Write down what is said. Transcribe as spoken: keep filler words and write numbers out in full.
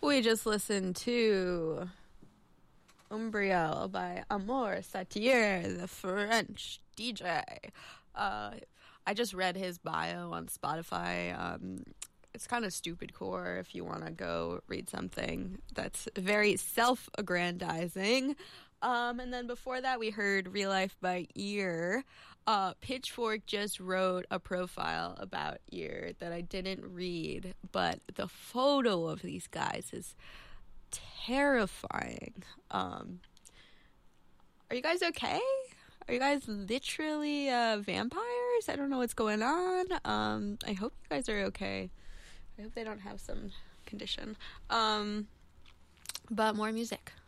We just listened to Umbriel by Amour Satir, the French D J. Uh, I just read his bio on Spotify. Um, it's kind of stupid core if you want to go read something that's very self-aggrandizing. Um, and then before that, we heard Real Life by Ear. Uh, Pitchfork just wrote a profile about Ear that I didn't read, but the photo of these guys is terrifying. Um, are you guys okay? Are you guys literally uh, vampires? I don't know what's going on. Um, I hope you guys are okay. I hope they don't have some condition. Um, but more music.